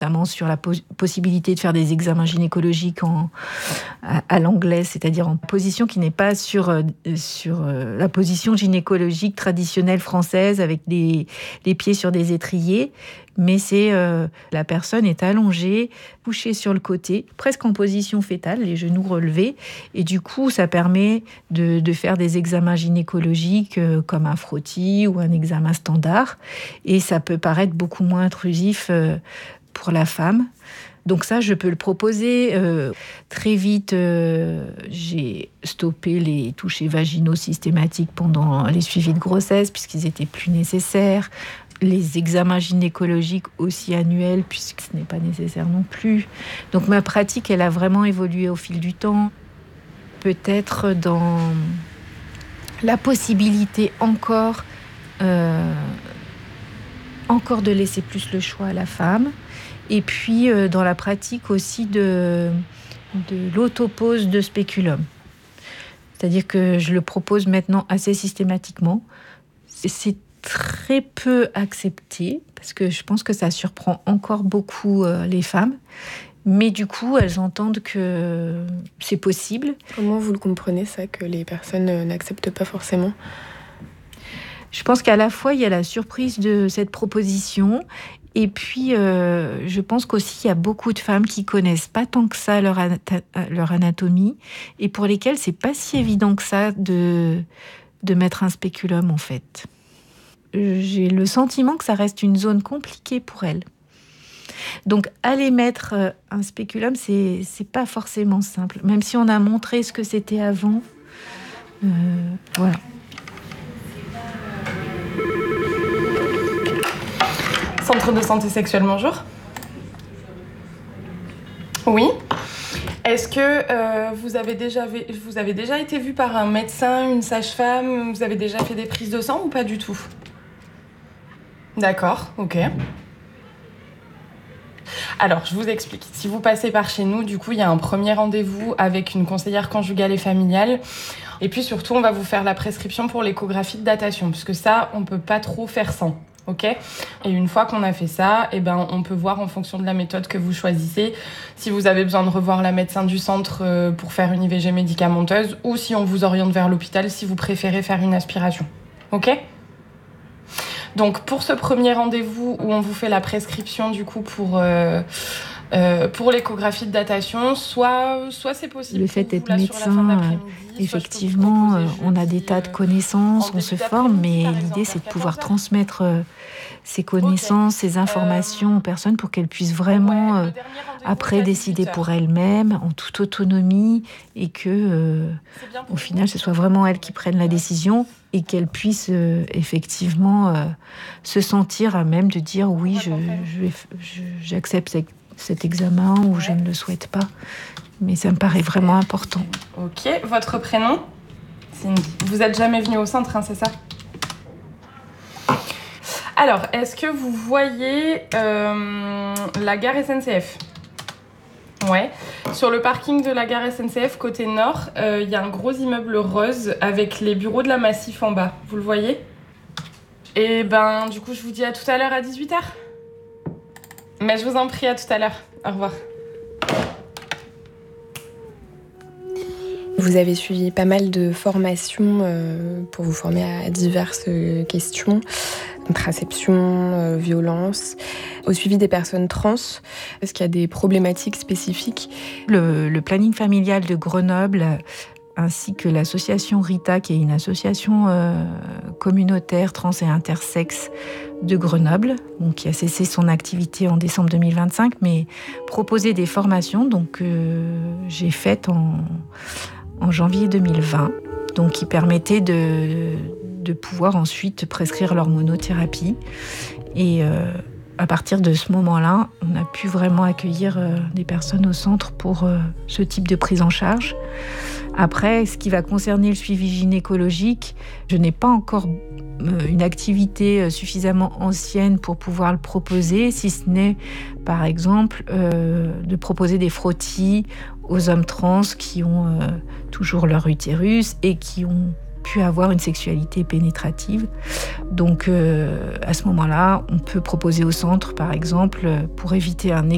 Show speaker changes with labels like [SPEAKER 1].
[SPEAKER 1] notamment sur la possibilité de faire des examens gynécologiques à l'anglaise, c'est-à-dire en position qui n'est pas sur la position gynécologique traditionnelle française avec les pieds sur des étriers, mais c'est la personne est allongée, couchée sur le côté, presque en position fétale, les genoux relevés, et du coup ça permet de faire des examens gynécologiques comme un frottis ou un examen standard, et ça peut paraître beaucoup moins intrusif pour la femme. Donc ça, je peux le proposer. Très vite, j'ai stoppé les touchés vaginaux systématiques pendant les suivis de grossesse, puisqu'ils étaient plus nécessaires. Les examens gynécologiques aussi annuels, puisque ce n'est pas nécessaire non plus. Donc ma pratique, elle a vraiment évolué au fil du temps. Peut-être dans la possibilité encore de laisser plus le choix à la femme. Et puis, dans la pratique aussi de l'autopose de spéculum. C'est-à-dire que je le propose maintenant assez systématiquement. C'est très peu accepté, parce que je pense que ça surprend encore beaucoup les femmes. Mais du coup, elles entendent que c'est possible.
[SPEAKER 2] Comment vous le comprenez, ça, que les personnes n'acceptent pas forcément ?
[SPEAKER 1] Je pense qu'à la fois, il y a la surprise de cette proposition. Et puis, je pense qu'aussi, il y a beaucoup de femmes qui connaissent pas tant que ça leur anatomie et pour lesquelles c'est pas si évident que ça de mettre un spéculum, en fait. J'ai le sentiment que ça reste une zone compliquée pour elles. Donc, aller mettre un spéculum, c'est pas forcément simple. Même si on a montré ce que c'était avant, voilà.
[SPEAKER 3] Centre de santé sexuelle, bonjour. Oui. Est-ce que vous avez déjà été vu par un médecin, une sage-femme ? Vous avez déjà fait des prises de sang ou pas du tout ? D'accord, ok. Alors, je vous explique. Si vous passez par chez nous, du coup, il y a un premier rendez-vous avec une conseillère conjugale et familiale. Et puis surtout, on va vous faire la prescription pour l'échographie de datation, parce que ça, on peut pas trop faire sans. Ok ? Et une fois qu'on a fait ça, on peut voir en fonction de la méthode que vous choisissez si vous avez besoin de revoir la médecin du centre pour faire une IVG médicamenteuse ou si on vous oriente vers l'hôpital si vous préférez faire une aspiration. Ok ? Donc pour ce premier rendez-vous où on vous fait la prescription du coup pour l'échographie de datation, soit c'est possible.
[SPEAKER 1] Le fait d'être médecin, effectivement, on a des tas de connaissances, on se forme, mais l'idée c'est de pouvoir transmettre ces connaissances, ces informations aux personnes pour qu'elles puissent vraiment après décider pour elles-mêmes en toute autonomie et que au final ce soit vraiment elles qui prennent la décision et qu'elles puissent effectivement se sentir à même de dire oui, j'accepte cet examen ou je ne le souhaite pas. Mais ça me paraît vraiment important.
[SPEAKER 3] Ok, votre prénom ? Cindy. Vous êtes jamais venue au centre, hein, c'est ça ? Alors, est-ce que vous voyez la gare SNCF ? Ouais. Sur le parking de la gare SNCF, côté nord, il y a un gros immeuble rose avec les bureaux de la Massif en bas. Vous le voyez ? Et du coup, je vous dis à tout à l'heure à 18h. Mais je vous en prie, à tout à l'heure. Au revoir.
[SPEAKER 2] Vous avez suivi pas mal de formations pour vous former à diverses questions, contraception, violence, au suivi des personnes trans. Est-ce qu'il y a des problématiques spécifiques ?
[SPEAKER 1] Le planning familial de Grenoble, ainsi que l'association RITA, qui est une association communautaire trans et intersexe de Grenoble, donc qui a cessé son activité en décembre 2025, mais proposait des formations j'ai faites en janvier 2020, donc qui permettaient de pouvoir ensuite prescrire l'hormonothérapie. Et à partir de ce moment-là, on a pu vraiment accueillir des personnes au centre pour ce type de prise en charge. Après, ce qui va concerner le suivi gynécologique, je n'ai pas encore une activité suffisamment ancienne pour pouvoir le proposer, si ce n'est, par exemple, de proposer des frottis aux hommes trans qui ont toujours leur utérus et qui ont pu avoir une sexualité pénétrative. Donc, à ce moment-là, on peut proposer au centre, par exemple, pour éviter un